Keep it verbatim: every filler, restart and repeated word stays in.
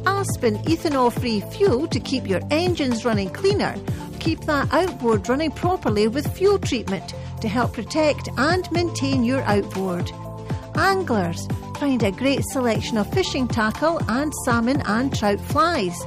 Aspen ethanol-free fuel to keep your engines running cleaner. Keep that outboard running properly with fuel treatment to help protect and maintain your outboard. Anglers, find a great selection of fishing tackle and salmon and trout flies.